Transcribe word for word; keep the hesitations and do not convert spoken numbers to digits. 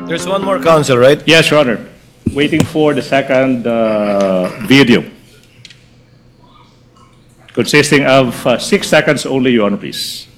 There's one more counsel, right? Yes, Your Honor. Waiting for the second uh, video. Consisting of uh, six seconds only, Your Honor, please.